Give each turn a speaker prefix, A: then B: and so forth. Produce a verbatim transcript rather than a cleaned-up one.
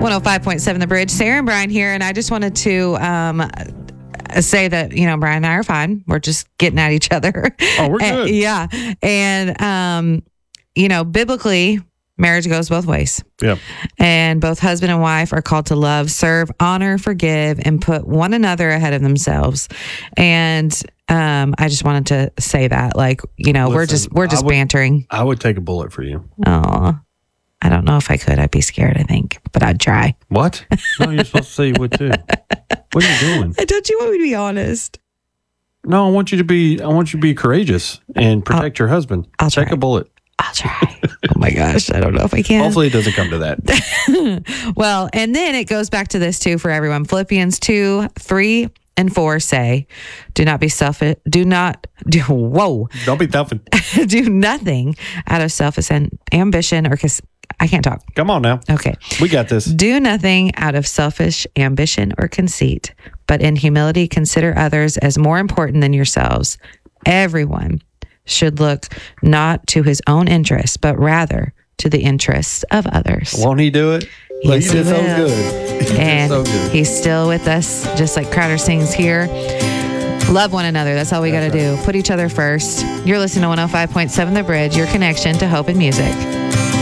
A: one oh five point seven The Bridge. Sarah and Brian here, and I just wanted to um, say that, you know, Brian and I are fine. We're just getting at each other.
B: Oh, we're good.
A: And, yeah. And, um, you know, biblically, marriage goes both ways.
B: Yep.
A: And both husband and wife are called to love, serve, honor, forgive, and put one another ahead of themselves. And um, I just wanted to say that, like, you know,
B: Listen,
A: we're just we're just
B: I would,
A: bantering.
B: I would take a bullet for you.
A: Oh, I don't know if I could. I'd be scared, I think, but I'd try.
B: What? No, you're supposed to say you would too. What are you doing?
A: Don't you want me to be honest?
B: No, I want you to be. I want you to be courageous and protect
A: I'll,
B: your husband.
A: I'll
B: take
A: try.
B: a bullet.
A: I'll try. Oh my gosh, I don't know if I can.
B: Hopefully, it doesn't come to that.
A: Well, and then it goes back to this too for everyone. Philippians two, three, and four say, "Do not be selfish. Do not do. Whoa.
B: Don't be tough.
A: do nothing out of selfish ambition or cause I can't talk.
B: Come on now.
A: Okay.
B: We got this.
A: Do nothing out of selfish ambition or conceit, but in humility consider others as more important than yourselves. Everyone should look not to his own interests, but rather to the interests of others."
B: Won't he do it? Like,
A: Yes,
B: you
A: he
B: did so
A: will.
B: good. You did
A: And
B: so good.
A: he's still with us, just like Crowder sings here. Love one another. That's all we got to do. Put each other first. You're listening to one oh five point seven The Bridge, your connection to hope and music.